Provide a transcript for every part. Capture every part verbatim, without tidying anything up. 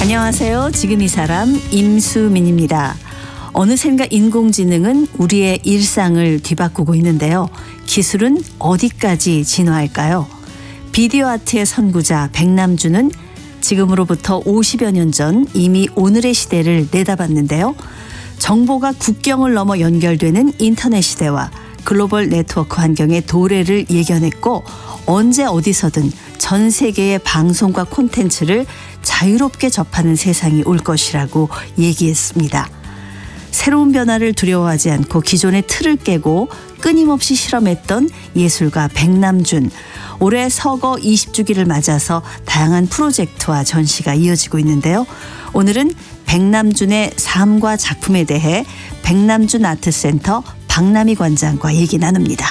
안녕하세요. 지금 이 사람 임수민입니다. 어느샌가 인공지능은 우리의 일상을 뒤바꾸고 있는데요. 기술은 어디까지 진화할까요? 비디오 아트의 선구자 백남준은 지금으로부터 오십여 년 전 이미 오늘의 시대를 내다봤는데요. 정보가 국경을 넘어 연결되는 인터넷 시대와 글로벌 네트워크 환경의 도래를 예견했고, 언제 어디서든 전 세계의 방송과 콘텐츠를 자유롭게 접하는 세상이 올 것이라고 얘기했습니다. 새로운 변화를 두려워하지 않고 기존의 틀을 깨고 끊임없이 실험했던 예술가 백남준. 올해 서거 이십 주기를 맞아서 다양한 프로젝트와 전시가 이어지고 있는데요. 오늘은 백남준의 삶과 작품에 대해 백남준 아트센터 박남희 관장과 얘기 나눕니다.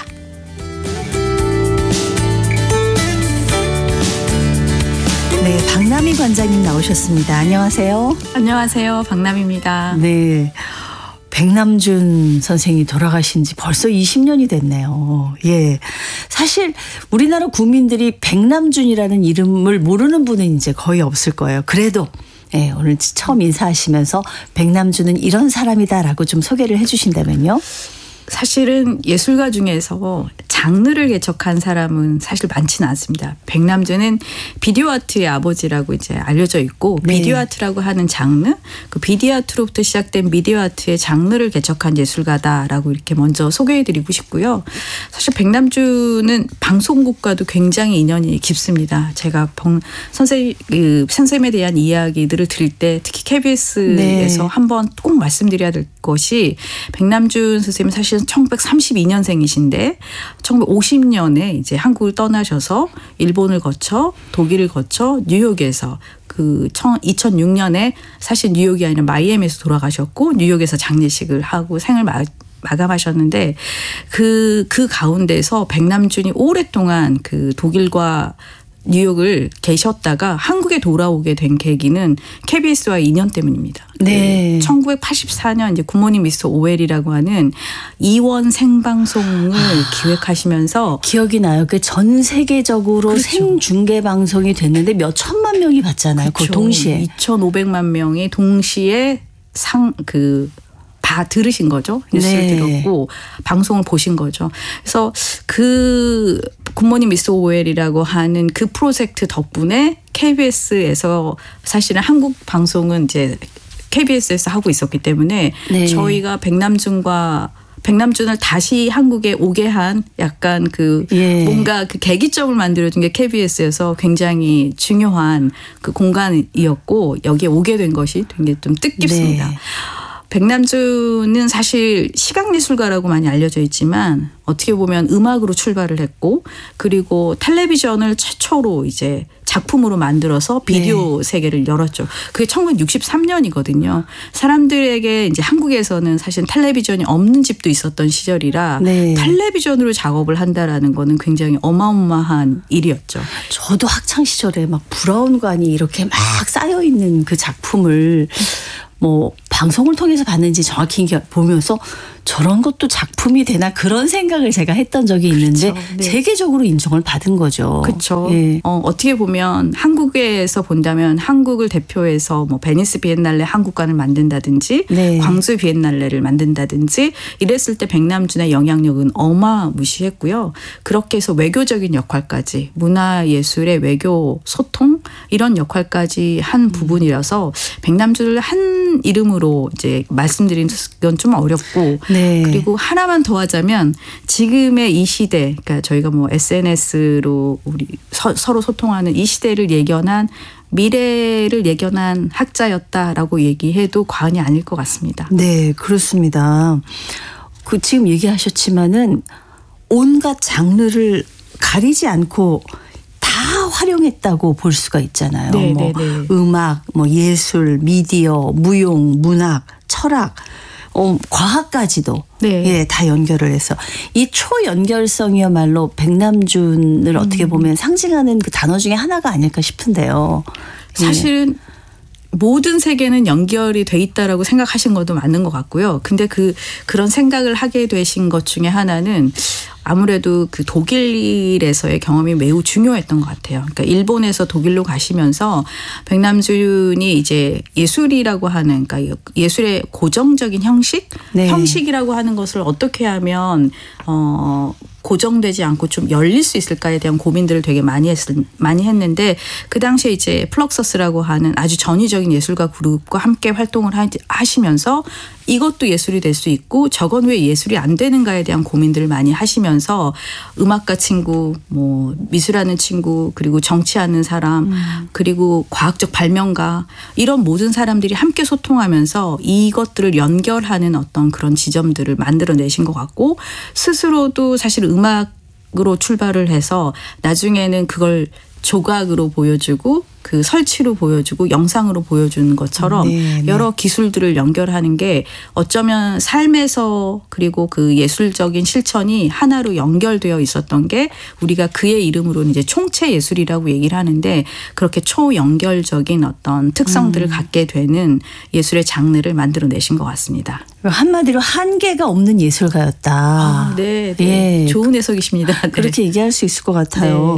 네, 박남희 관장님 나오셨습니다. 안녕하세요. 안녕하세요. 박남희입니다. 네, 백남준 선생이 돌아가신 지 벌써 이십 년이 됐네요. 예, 사실 우리나라 국민들이 백남준이라는 이름을 모르는 분은 이제 거의 없을 거예요. 그래도 예, 오늘 처음 인사하시면서 백남준은 이런 사람이다라고 좀 소개를 해 주신다면요. 사실은 예술가 중에서 장르를 개척한 사람은 사실 많지는 않습니다. 백남준은 비디오 아트의 아버지라고 이제 알려져 있고, 네. 비디오 아트라고 하는 장르, 그 비디오 아트로부터 시작된 미디어 아트의 장르를 개척한 예술가다라고 이렇게 먼저 소개해드리고 싶고요. 사실 백남준은 방송국과도 굉장히 인연이 깊습니다. 제가 선생님, 그 선생님에 대한 이야기들을 들을 때 특히 케이비에스에서 네. 한번 꼭 말씀드려야 될 것이, 백남준 선생님은 사실 천구백삼십이 년생이신데 천구백오십 년에 이제 한국을 떠나셔서 일본을 거쳐 독일을 거쳐 뉴욕에서 그 이천육 년에 사실 뉴욕이 아니라 마이애미에서 돌아가셨고, 뉴욕에서 장례식을 하고 생을 마, 마감하셨는데 그, 그 가운데서 백남준이 오랫동안 그 독일과 뉴욕을 계셨다가 한국에 돌아오게 된 계기는 케이비에스와의 인연 때문입니다. 네. 그 천구백팔십사 년 이제 굿모닝 미스터 오웰이라고 하는 이원 생방송을 아, 기획하시면서 기억이 나요. 그 전 세계적으로 그렇죠. 생중계 방송이 됐는데 몇 천만 명이 봤잖아요. 그렇죠. 그 동시에 이천오백만 명이 동시에 상 그 다 들으신 거죠. 뉴스를 네. 들었고 방송을 보신 거죠. 그래서 그 굿모닝 미스 오웰이라고 하는 그 프로젝트 덕분에 케이비에스에서 사실은 한국 방송은 이제 케이비에스에서 하고 있었기 때문에 네. 저희가 백남준과 백남준을 다시 한국에 오게 한 약간 그 예. 뭔가 그 계기점을 만들어준 게 케이비에스여서 굉장히 중요한 그 공간이었고, 여기에 오게 된 것이 되게 좀 뜻깊습니다. 네. 백남준은 사실 시각예술가라고 많이 알려져 있지만 어떻게 보면 음악으로 출발을 했고, 그리고 텔레비전을 최초로 이제 작품으로 만들어서 비디오 네. 세계를 열었죠. 그게 천구백육십삼 년이거든요. 사람들에게 이제 한국에서는 사실 텔레비전이 없는 집도 있었던 시절이라 네. 텔레비전으로 작업을 한다라는 거는 굉장히 어마어마한 일이었죠. 저도 학창 시절에 막 브라운관이 이렇게 막 쌓여 있는 그 작품을 뭐 방송을 통해서 봤는지 정확히 보면서 저런 것도 작품이 되나 그런 생각을 제가 했던 적이 있는데 그렇죠. 네. 세계적으로 인정을 받은 거죠. 그렇죠. 예. 어, 어떻게 보면 한국에서 본다면 한국을 대표해서 뭐 베니스 비엔날레 한국관을 만든다든지 네. 광주 비엔날레를 만든다든지 이랬을 때 백남준의 영향력은 어마무시했고요. 그렇게 해서 외교적인 역할까지, 문화예술의 외교 소통 이런 역할까지 한 음. 부분이라서 백남준을 한 이름으로 이제 말씀드리는 건 좀 어렵고 네. 그리고 하나만 더 하자면 지금의 이 시대, 그러니까 저희가 뭐 에스엔에스로 우리 서, 서로 소통하는 이 시대를 예견한, 미래를 예견한 학자였다라고 얘기해도 과언이 아닐 것 같습니다. 네, 그렇습니다. 그 지금 얘기하셨지만은 온갖 장르를 가리지 않고 다 활용했다고 볼 수가 있잖아요. 네, 뭐 네, 네. 음악, 뭐 예술, 미디어, 무용, 문학, 철학, 어, 과학까지도 네. 예, 다 연결을 해서 이 초연결성이야말로 백남준을 음. 어떻게 보면 상징하는 그 단어 중에 하나가 아닐까 싶은데요. 사실은 예. 모든 세계는 연결이 돼 있다라고 생각하신 것도 맞는 것 같고요. 근데 그 그런 생각을 하게 되신 것 중에 하나는 아무래도 그 독일에서의 경험이 매우 중요했던 것 같아요. 그러니까 일본에서 독일로 가시면서 백남준이 이제 예술이라고 하는 그러니까 예술의 고정적인 형식, 네. 형식이라고 하는 것을 어떻게 하면 어 고정되지 않고 좀 열릴 수 있을까에 대한 고민들을 되게 많이 했, 많이 했는데 그 당시에 이제 플럭서스라고 하는 아주 전위적인 예술가 그룹과 함께 활동을 하시면서 이것도 예술이 될 수 있고 저건 왜 예술이 안 되는가에 대한 고민들을 많이 하시면서 음악가 친구, 뭐 미술하는 친구, 그리고 정치하는 사람, 음. 그리고 과학적 발명가 이런 모든 사람들이 함께 소통하면서 이것들을 연결하는 어떤 그런 지점들을 만들어내신 것 같고 스스로도 사실 음악으로 출발을 해서 나중에는 그걸 조각으로 보여주고 그 설치로 보여주고 영상으로 보여주는 것처럼 네, 네. 여러 기술들을 연결하는 게 어쩌면 삶에서 그리고 그 예술적인 실천이 하나로 연결되어 있었던 게 우리가 그의 이름으로는 이제 총체 예술이라고 얘기를 하는데 그렇게 초연결적인 어떤 특성들을 음. 갖게 되는 예술의 장르를 만들어내신 것 같습니다. 한마디로 한계가 없는 예술가였다. 아, 네, 네. 예. 좋은 해석이십니다. 네. 그렇게 얘기할 수 있을 것 같아요. 네.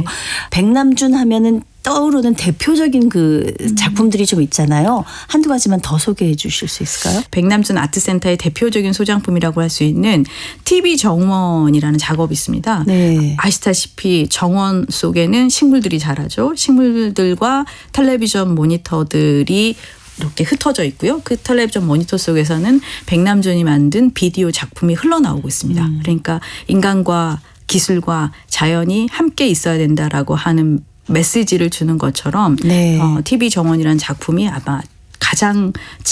백남준 하면은 떠오르는 대표적인 그 작품들이 좀 있잖아요. 한두 가지만 더 소개해 주실 수 있을까요? 백남준 아트센터의 대표적인 소장품이라고 할 수 있는 티비 정원이라는 작업이 있습니다. 네. 아시다시피 정원 속에는 식물들이 자라죠. 식물들과 텔레비전 모니터들이 이렇게 흩어져 있고요. 그 텔레비전 모니터 속에서는 백남준이 만든 비디오 작품이 흘러나오고 있습니다. 음. 그러니까 인간과 기술과 자연이 함께 있어야 된다라고 하는 메시지를 주는 것처럼 네. 어, 티비 정원이라는 작품이 아마 가장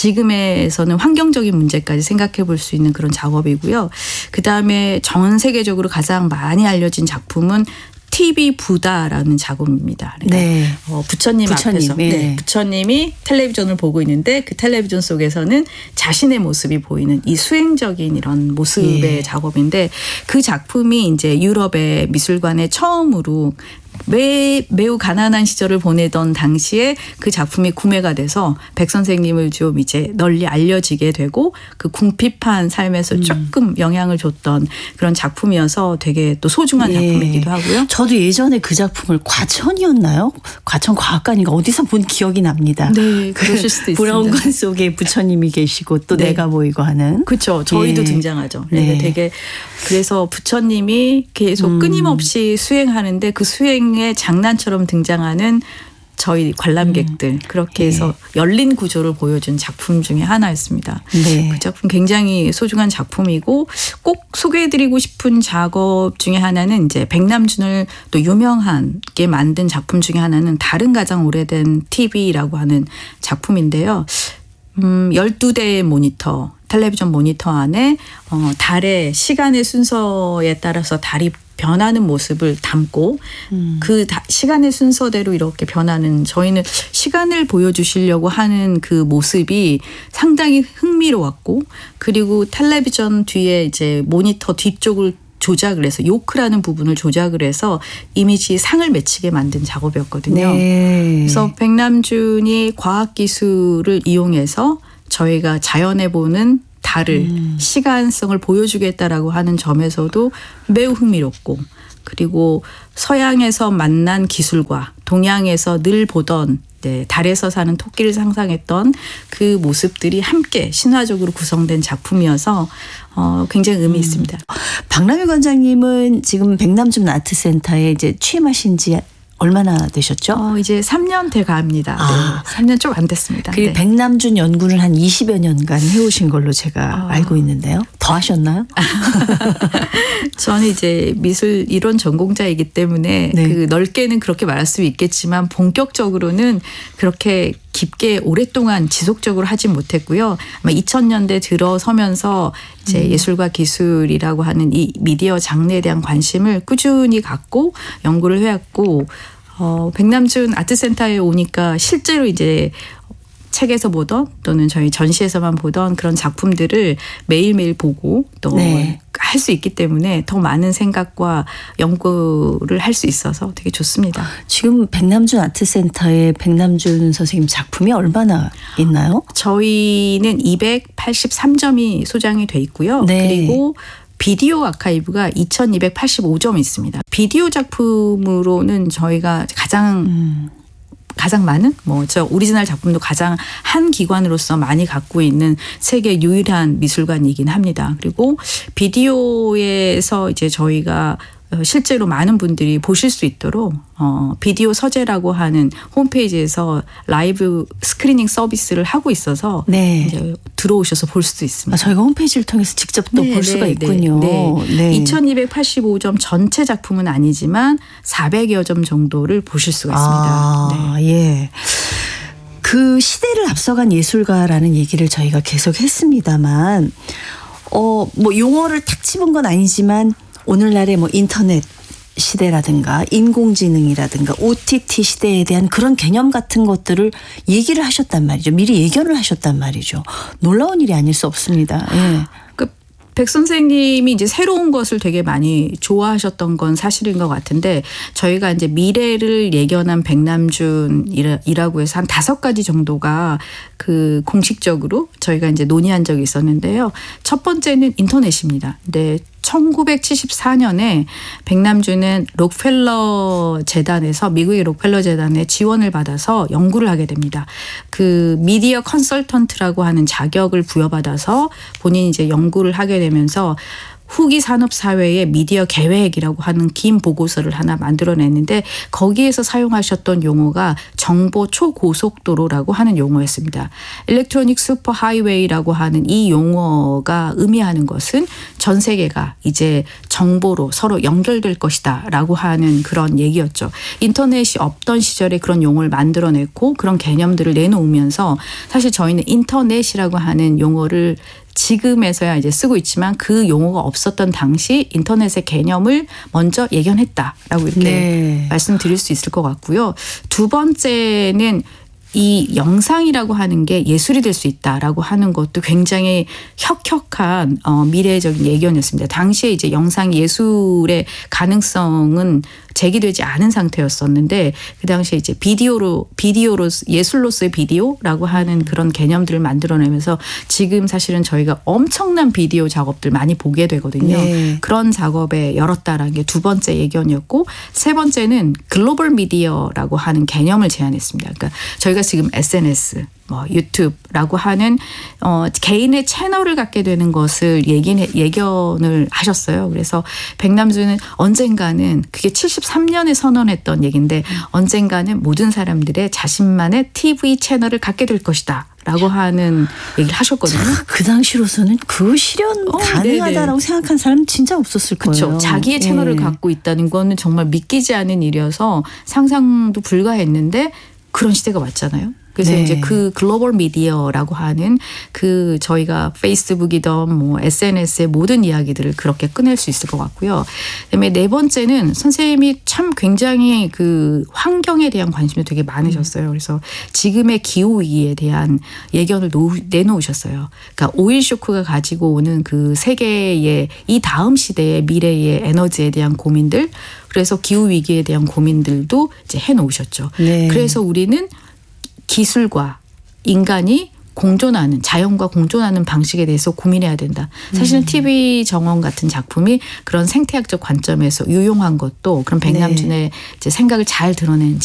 지금에서는 환경적인 문제까지 생각해 볼 수 있는 그런 작업이고요. 그다음에 전 세계적으로 가장 많이 알려진 작품은 티비 부다라는 작업입니다. 그러니까 네. 어, 부처님, 부처님 앞에서 네. 네. 부처님이 텔레비전을 보고 있는데 그 텔레비전 속에서는 자신의 모습이 보이는 이 수행적인 이런 모습의 예. 작업인데 그 작품이 이제 유럽의 미술관에 처음으로 매, 매우 가난한 시절을 보내던 당시에 그 작품이 구매가 돼서 백 선생님을 좀 이제 널리 알려지게 되고 그 궁핍한 삶에서 음. 조금 영향을 줬던 그런 작품이어서 되게 또 소중한 예. 작품이기도 하고요. 저도 예전에 그 작품을 과천이었나요? 과천 과학관인가 어디서 본 기억이 납니다. 네, 그러실 수도 있습니다. 브라운관 속에 부처님이 계시고 또 네. 내가 보이고 하는. 그렇죠. 저희도 예. 등장하죠. 네. 되게 그래서 부처님이 계속 음. 끊임없이 수행하는데 그 수행 의 장난처럼 등장하는 저희 관람객들 음. 그렇게 해서 네. 열린 구조를 보여준 작품 중에 하나였습니다. 네. 그 작품 굉장히 소중한 작품이고 꼭 소개해드리고 싶은 작업 중에 하나는 이제 백남준을 또 유명하게 만든 작품 중에 하나는 다른 가장 오래된 티비라고 하는 작품인데요. 음, 열두 대의 모니터, 텔레비전 모니터 안에 어, 달의 시간의 순서에 따라서 달이 변하는 모습을 담고 음. 그 시간의 순서대로 이렇게 변하는 저희는 시간을 보여주시려고 하는 그 모습이 상당히 흥미로웠고 그리고 텔레비전 뒤에 이제 모니터 뒤쪽을 조작을 해서 요크라는 부분을 조작을 해서 이미지 상을 맺히게 만든 작업이었거든요. 네. 그래서 백남준이 과학기술을 이용해서 저희가 자연에 보는 달을 음. 시간성을 보여주겠다라고 하는 점에서도 매우 흥미롭고 그리고 서양에서 만난 기술과 동양에서 늘 보던 네, 달에서 사는 토끼를 상상했던 그 모습들이 함께 신화적으로 구성된 작품이어서 어, 굉장히 의미 있습니다. 음. 박남희 관장님은 지금 백남준 아트센터에 이제 취임하신 지 얼마나 되셨죠? 어, 이제 삼 년 돼 갑니다. 아. 네. 삼 년 좀 안 됐습니다. 그리고 네. 백남준 연구를 한 이십여 년간 해오신 걸로 제가 어. 알고 있는데요. 더 하셨나요? 저는 이제 미술 이론 전공자이기 때문에 네. 그 넓게는 그렇게 말할 수 있겠지만 본격적으로는 그렇게 깊게 오랫동안 지속적으로 하진 못했고요. 아마 이천 년대 들어서면서 이제 음. 예술과 기술이라고 하는 이 미디어 장르에 대한 관심을 꾸준히 갖고 연구를 해왔고 어, 백남준 아트센터에 오니까 실제로 이제 책에서 보던 또는 저희 전시에서만 보던 그런 작품들을 매일매일 보고 또 할 수 네. 있기 때문에 더 많은 생각과 연구를 할 수 있어서 되게 좋습니다. 지금 백남준 아트센터에 백남준 선생님 작품이 얼마나 있나요? 저희는 이백팔십삼 점이 소장이 돼 있고요. 네. 그리고 비디오 아카이브가 이천이백팔십오 점이 있습니다. 비디오 작품으로는 저희가 가장 음. 가장 많은 뭐 저 오리지널 작품도 가장 한 기관으로서 많이 갖고 있는 세계 유일한 미술관이긴 합니다. 그리고 비디오에서 이제 저희가 실제로 많은 분들이 보실 수 있도록 어, 비디오 서재라고 하는 홈페이지에서 라이브 스크리닝 서비스를 하고 있어서 네. 이제 들어오셔서 볼 수도 있습니다. 아, 저희가 홈페이지를 통해서 직접 또 볼 네, 수가 네, 있군요. 네, 네. 네. 이천이백팔십오 점 전체 작품은 아니지만 사백여 점 정도를 보실 수가 있습니다. 아, 네. 예. 그 시대를 앞서간 예술가라는 얘기를 저희가 계속 했습니다만, 어, 뭐 용어를 탁 집은 건 아니지만 오늘날의 뭐 인터넷 시대라든가 인공지능이라든가 오티티 시대에 대한 그런 개념 같은 것들을 얘기를 하셨단 말이죠. 미리 예견을 하셨단 말이죠. 놀라운 일이 아닐 수 없습니다. 예. 그 백 선생님이 이제 새로운 것을 되게 많이 좋아하셨던 건 사실인 것 같은데 저희가 이제 미래를 예견한 백남준이라고 해서 한 다섯 가지 정도가 그 공식적으로 저희가 이제 논의한 적이 있었는데요. 첫 번째는 인터넷입니다. 근데 천구백칠십사 년에 백남준은 록펠러 재단에서 미국의 록펠러 재단에 지원을 받아서 연구를 하게 됩니다. 그 미디어 컨설턴트라고 하는 자격을 부여받아서 본인이 이제 연구를 하게 되면서 후기 산업 사회의 미디어 계획이라고 하는 긴 보고서를 하나 만들어냈는데 거기에서 사용하셨던 용어가 정보 초고속도로라고 하는 용어였습니다. 일렉트로닉 슈퍼 하이웨이라고 하는 이 용어가 의미하는 것은 전 세계가 이제 정보로 서로 연결될 것이다라고 하는 그런 얘기였죠. 인터넷이 없던 시절에 그런 용어를 만들어냈고 그런 개념들을 내놓으면서 사실 저희는 인터넷이라고 하는 용어를 지금에서야 이제 쓰고 있지만 그 용어가 없었던 당시 인터넷의 개념을 먼저 예견했다라고 이렇게 네. 말씀드릴 수 있을 것 같고요. 두 번째는 이 영상이라고 하는 게 예술이 될 수 있다라고 하는 것도 굉장히 혁혁한 어, 미래적인 예견이었습니다. 당시에 이제 영상 예술의 가능성은 제기되지 않은 상태였었는데 그 당시에 이제 비디오로 비디오로 예술로서의 비디오라고 하는 그런 개념들을 만들어내면서 지금 사실은 저희가 엄청난 비디오 작업들 많이 보게 되거든요. 네. 그런 작업에 열었다라는 게 두 번째 예견이었고 세 번째는 글로벌 미디어라고 하는 개념을 제안했습니다. 그러니까 저희가 지금 에스엔에스, 뭐 유튜브라고 하는 어, 개인의 채널을 갖게 되는 것을 예견, 예견을 하셨어요. 그래서 백남준은 언젠가는 그게 칠십삼 년에 선언했던 얘기인데 언젠가는 모든 사람들의 자신만의 티비 채널을 갖게 될 것이다. 라고 하는 얘기를 하셨거든요. 그 당시로서는 그 실현 어, 가능하다라고 네네. 생각한 사람은 진짜 없었을 그렇죠. 거예요. 자기의 채널을 예. 갖고 있다는 거는 정말 믿기지 않은 일이어서 상상도 불가했는데 그런 시대가 왔잖아요. 그래서 네. 이제 그 글로벌 미디어라고 하는 그 저희가 페이스북이든 뭐 에스엔에스의 모든 이야기들을 그렇게 꺼낼 수 있을 것 같고요. 그다음에 네 번째는 선생님이 참 굉장히 그 환경에 대한 관심이 되게 많으셨어요. 그래서 지금의 기후 위기에 대한 예견을 놓, 내놓으셨어요. 그러니까 오일 쇼크가 가지고 오는 그 세계의 이 다음 시대의 미래의 에너지에 대한 고민들, 그래서 기후 위기에 대한 고민들도 이제 해놓으셨죠. 네. 그래서 우리는 기술과 인간이 공존하는, 자연과 공존하는 방식에 대해서 고민해야 된다. 사실은 음. 티비 정원 같은 작품이 그런 생태학적 관점에서 유용한 것도 그런 백남준의 네. 이제 생각을 잘 드러낸